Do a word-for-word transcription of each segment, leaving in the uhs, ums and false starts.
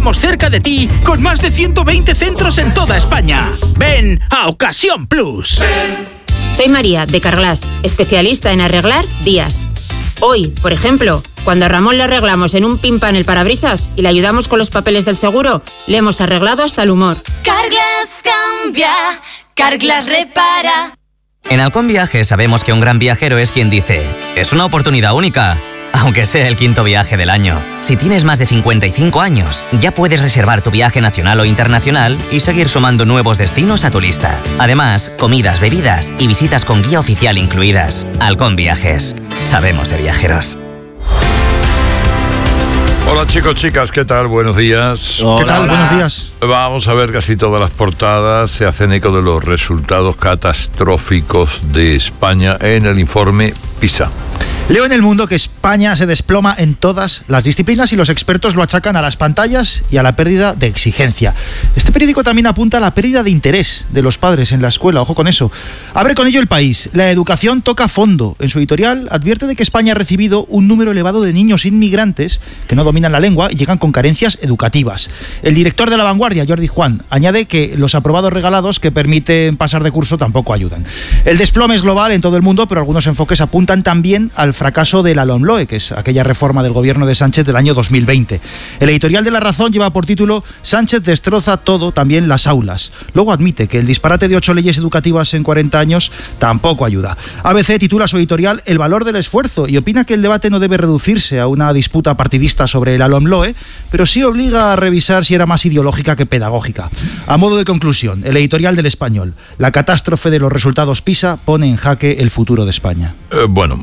estamos cerca de ti con más de ciento veinte centros en toda España. Ven a Ocasión Plus. Soy María, de Carglass, especialista en arreglar días. Hoy, por ejemplo, cuando a Ramón le arreglamos en un pim pam el parabrisas y le ayudamos con los papeles del seguro, le hemos arreglado hasta el humor. Carglass cambia, Carglass repara. En Halcón Viajes sabemos que un gran viajero es quien dice: es una oportunidad única, aunque sea el quinto viaje del año. Si tienes más de cincuenta y cinco años, ya puedes reservar tu viaje nacional o internacional y seguir sumando nuevos destinos a tu lista. Además, comidas, bebidas y visitas con guía oficial incluidas. Halcón Viajes. Sabemos de viajeros. Hola chicos, chicas, ¿qué tal? Buenos días. Hola, ¿qué tal? Hola. Buenos días. Vamos a ver, casi todas las portadas se hacen eco de los resultados catastróficos de España en el informe PISA. Leo en El Mundo que España se desploma en todas las disciplinas y los expertos lo achacan a las pantallas y a la pérdida de exigencia. Este periódico también apunta a la pérdida de interés de los padres en la escuela, ojo con eso. Abre con ello El País. La educación toca fondo. En su editorial advierte de que España ha recibido un número elevado de niños inmigrantes que no dominan la lengua y llegan con carencias educativas. El director de La Vanguardia, Jordi Juan, añade que los aprobados regalados que permiten pasar de curso tampoco ayudan. El desplome es global en todo el mundo, pero algunos enfoques apuntan también al fracaso de la LOMLOE, que es aquella reforma del gobierno de Sánchez del año dos mil veinte. El editorial de La Razón lleva por título: Sánchez destroza todo, también las aulas. Luego admite que el disparate de ocho leyes educativas en cuarenta años tampoco ayuda. A B C titula su editorial El valor del esfuerzo y opina que el debate no debe reducirse a una disputa partidista sobre la LOMLOE, pero sí obliga a revisar si era más ideológica que pedagógica. A modo de conclusión, el editorial del Español: la catástrofe de los resultados PISA pone en jaque el futuro de España. Eh, bueno,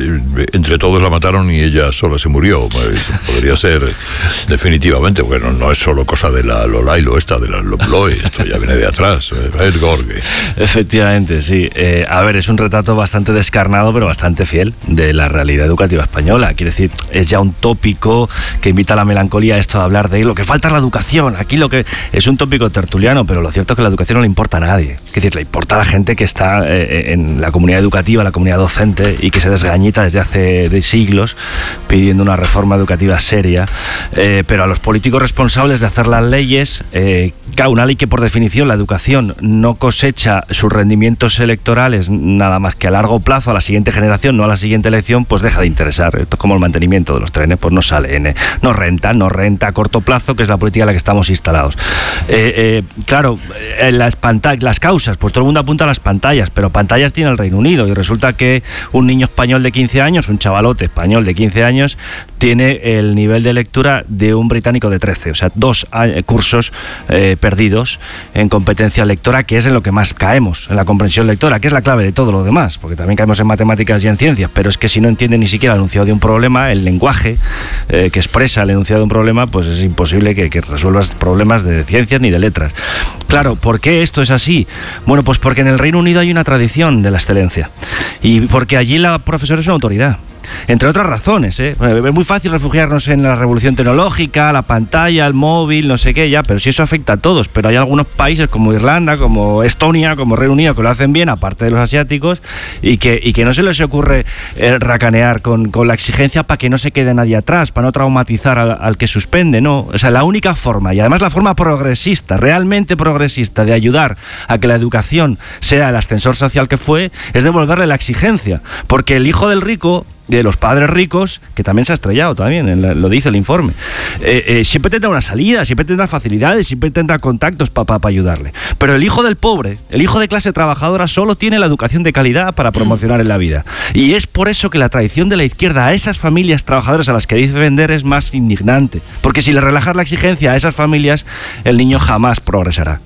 entre todos la mataron y ella sola se murió. Podría ser definitivamente, bueno, no es solo cosa de la Lolailo esta, de la LOMLOE, esto ya viene de atrás. El Gorge. Efectivamente, sí. Eh, a ver, es un retrato bastante descarnado, pero bastante fiel de la realidad educativa española. Quiere decir, es ya un tópico que invita a la melancolía esto de hablar de lo que falta es la educación. Aquí lo que es un tópico tertuliano, pero lo cierto es que la educación no le importa a nadie. Es decir, le importa a la gente que está eh, en la comunidad educativa, la comunidad docente, y que se desgañita desde hace de siglos pidiendo una reforma educativa seria, eh, pero a los políticos responsables de hacer las leyes, eh, claro, una ley que por definición la educación no cosecha sus rendimientos electorales nada más que a largo plazo, a la siguiente generación, no a la siguiente elección, pues deja de interesar. Esto es como el mantenimiento de los trenes, pues no sale, en, no renta, no renta a corto plazo, que es la política en la que estamos instalados. Eh, eh, claro, en las, panta- las causas, pues todo el mundo apunta a las pantallas, pero pantallas tiene el Reino Unido y resulta que un niño español de quince años, un chavalote español de quince años, tiene el nivel de lectura de un británico de trece, o sea, dos cursos eh, perdidos en competencia lectora, que es en lo que más caemos, en la comprensión lectora, que es la clave de todo lo demás, porque también caemos en matemáticas y en ciencias, pero es que si no entiende ni siquiera el enunciado de un problema, el lenguaje eh, que expresa el enunciado de un problema, pues es imposible que, que resuelvas problemas de ciencias ni de letras. Claro, ¿por qué esto es así? Bueno, pues porque en el Reino Unido hay una tradición de la excelencia y porque allí la profesora es una autoridad. Entre otras razones, ¿eh? Es muy fácil refugiarnos en la revolución tecnológica, la pantalla, el móvil, no sé qué, ya, pero si eso afecta a todos. Pero hay algunos países como Irlanda, como Estonia, como Reino Unido, que lo hacen bien, aparte de los asiáticos, y que, y que no se les ocurre eh, racanear con, con la exigencia para que no se quede nadie atrás, para no traumatizar al, al que suspende, no. O sea, la única forma, y además la forma progresista, realmente progresista, de ayudar a que la educación sea el ascensor social que fue, es devolverle la exigencia. Porque el hijo del rico, de los padres ricos, que también se ha estrellado también, lo dice el informe, eh, eh, siempre tendrá una salida, siempre tendrá facilidades, siempre tendrá contactos para pa, pa ayudarle. Pero el hijo del pobre, el hijo de clase trabajadora, solo tiene la educación de calidad para promocionar en la vida. Y es por eso que la traición de la izquierda a esas familias trabajadoras a las que dice vender es más indignante. Porque si le relajas la exigencia a esas familias, el niño jamás progresará.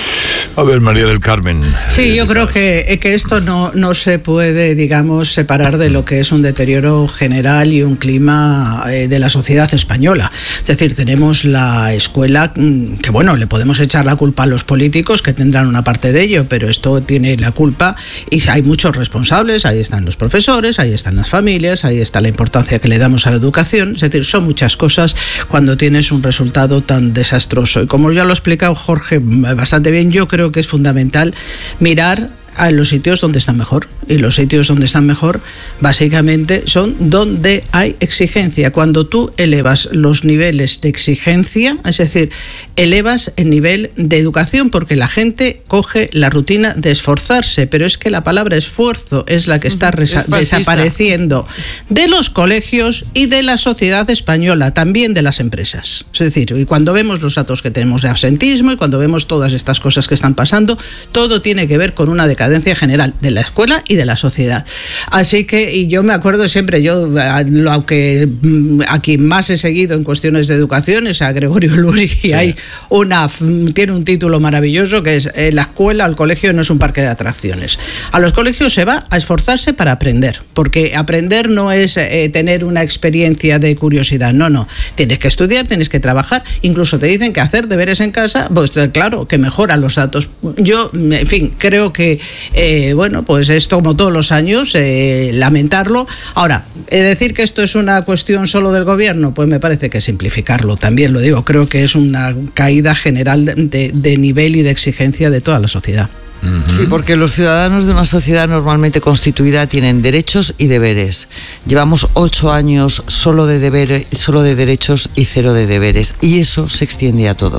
A ver, María del Carmen. Sí, yo creo que, que esto no, no se puede, digamos, separar de lo que es un deterioro general y un clima eh, de la sociedad española. Es decir, tenemos la escuela, que bueno, le podemos echar la culpa a los políticos, que tendrán una parte de ello, pero esto tiene la culpa y hay muchos responsables, ahí están los profesores, ahí están las familias, ahí está la importancia que le damos a la educación. Es decir, son muchas cosas cuando tienes un resultado tan desastroso. Y como ya lo ha explicado Jorge bastante bien, yo creo que es fundamental mirar a los sitios donde está mejor y los sitios donde están mejor, básicamente, son donde hay exigencia. Cuando tú elevas los niveles de exigencia, es decir, elevas el nivel de educación, porque la gente coge la rutina de esforzarse, pero es que la palabra esfuerzo es la que está resa- desapareciendo de los colegios y de la sociedad española, también de las empresas. Es decir, y cuando vemos los datos que tenemos de absentismo y cuando vemos todas estas cosas que están pasando, todo tiene que ver con una decadencia general de la escuela y de la sociedad. Así que, y yo me acuerdo siempre, yo, aunque a quien más he seguido en cuestiones de educación es a Gregorio Luri, y sí. hay una, tiene un título maravilloso que es eh, la escuela, el colegio no es un parque de atracciones. A los colegios se va a esforzarse para aprender, porque aprender no es eh, tener una experiencia de curiosidad, no, no. Tienes que estudiar, tienes que trabajar, incluso te dicen que hacer deberes en casa, pues claro, que mejora los datos. Yo, en fin, creo que, eh, bueno, pues esto como todos los años, eh, lamentarlo. Ahora, decir que esto es una cuestión solo del gobierno, pues me parece que simplificarlo, también lo digo, creo que es una caída general de, de nivel y de exigencia de toda la sociedad. Sí, porque los ciudadanos de una sociedad normalmente constituida tienen derechos y deberes. Llevamos ocho años solo de deberes, solo de derechos y cero de deberes, y eso se extiende a todo.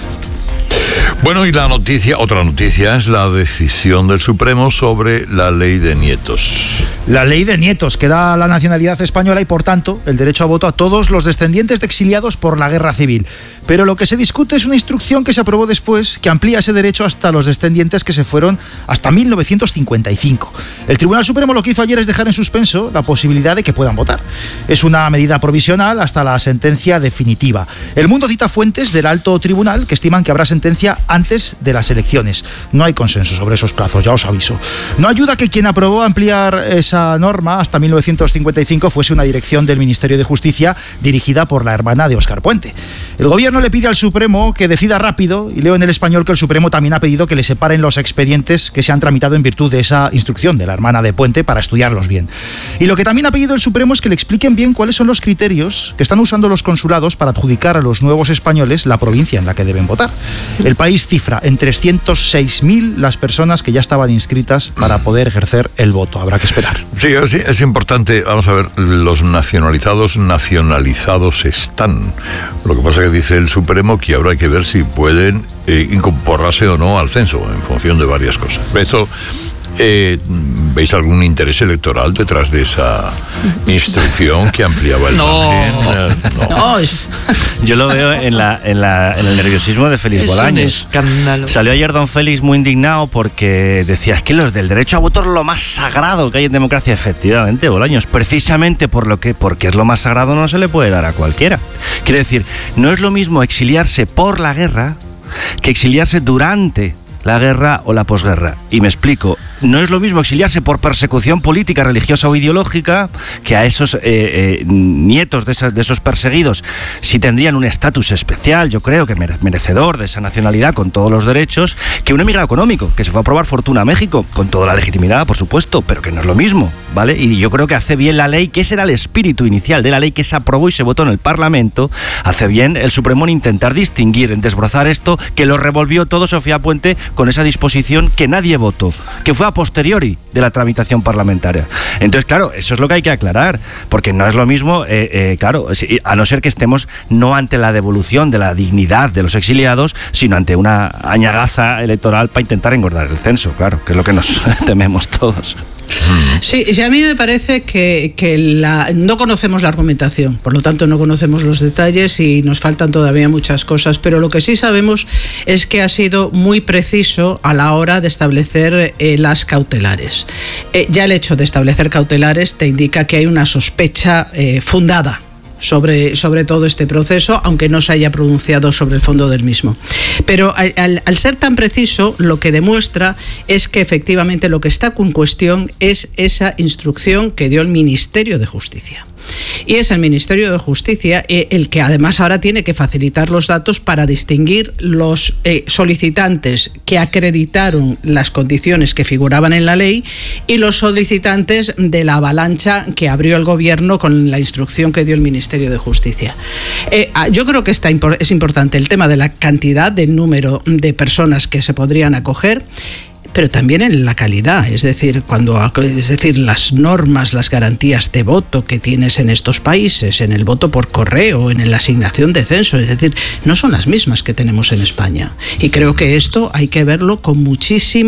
Bueno, y la noticia, otra noticia, es la decisión del Supremo sobre la ley de nietos. La ley de nietos que da la nacionalidad española y, por tanto, el derecho a voto a todos los descendientes de exiliados por la guerra civil. Pero lo que se discute es una instrucción que se aprobó después, que amplía ese derecho hasta los descendientes que se fueron hasta mil novecientos cincuenta y cinco. El Tribunal Supremo lo que hizo ayer es dejar en suspenso la posibilidad de que puedan votar. Es una medida provisional hasta la sentencia definitiva. El Mundo cita fuentes del alto tribunal que estiman que habrá sentencia antes de las elecciones. No hay consenso sobre esos plazos, ya os aviso. No ayuda que quien aprobó ampliar esa norma hasta mil novecientos cincuenta y cinco fuese una dirección del Ministerio de Justicia dirigida por la hermana de Óscar Puente. El gobierno le pide al Supremo que decida rápido, y leo en El Español que el Supremo también ha pedido que le separen los expedientes que se han tramitado en virtud de esa instrucción de la hermana de Puente para estudiarlos bien. Y lo que también ha pedido el Supremo es que le expliquen bien cuáles son los criterios que están usando los consulados para adjudicar a los nuevos españoles la provincia en la que deben votar. El país cifra en trescientos seis mil las personas que ya estaban inscritas para poder ejercer el voto. Habrá que esperar. Sí, sí, es importante. Vamos a ver, los nacionalizados nacionalizados están. Lo que pasa es que dice el Supremo que ahora hay que ver si pueden eh, incorporarse o no al censo, en función de varias cosas. Esto... Eh, ¿Veis algún interés electoral detrás de esa instrucción que ampliaba el no. margen? No. no. Yo lo veo en, la, en, la, en el nerviosismo de Félix es Bolaños. Es un escándalo. Salió ayer don Félix muy indignado porque decía, es que los del derecho a voto es lo más sagrado que hay en democracia. Efectivamente, Bolaños, precisamente por lo que, porque es lo más sagrado, no se le puede dar a cualquiera. Quiere decir, no es lo mismo exiliarse por la guerra que exiliarse durante la guerra o la posguerra. Y me explico. No es lo mismo exiliarse por persecución política, religiosa o ideológica, que a esos eh, eh, nietos de, esas, de esos perseguidos sí tendrían un estatus especial, yo creo que merecedor de esa nacionalidad con todos los derechos, que un emigrado económico que se fue a probar fortuna a México, con toda la legitimidad, por supuesto, pero que no es lo mismo, ¿vale? Y yo creo que hace bien la ley, que ese era el espíritu inicial de la ley que se aprobó y se votó en el Parlamento, hace bien el Supremo en intentar distinguir, en desbrozar esto, que lo revolvió todo Sofía Puente con esa disposición que nadie votó, que fue a posteriori de la tramitación parlamentaria. Entonces, claro, eso es lo que hay que aclarar, porque no es lo mismo, eh, eh, claro, a no ser que estemos no ante la devolución de la dignidad de los exiliados, sino ante una añagaza electoral para intentar engordar el censo, claro, que es lo que nos tememos todos. Sí, sí, a mí me parece que, que la, no conocemos la argumentación, por lo tanto no conocemos los detalles y nos faltan todavía muchas cosas, pero lo que sí sabemos es que ha sido muy preciso a la hora de establecer eh, las cautelares. Eh, ya el hecho de establecer cautelares te indica que hay una sospecha eh, fundada sobre, sobre todo este proceso, aunque no se haya pronunciado sobre el fondo del mismo. Pero al, al, al ser tan preciso, lo que demuestra es que efectivamente lo que está en cuestión es esa instrucción que dio el Ministerio de Justicia. Y es el Ministerio de Justicia el que además ahora tiene que facilitar los datos para distinguir los eh, solicitantes que acreditaron las condiciones que figuraban en la ley y los solicitantes de la avalancha que abrió el gobierno con la instrucción que dio el Ministerio de Justicia. Eh, yo creo que está, es importante el tema de la cantidad, del número de personas que se podrían acoger. pero también en la calidad, es decir, cuando es decir, las normas, las garantías de voto que tienes en estos países, en el voto por correo, en la asignación de censo, es decir, no son las mismas que tenemos en España. Y creo que esto hay que verlo con muchísima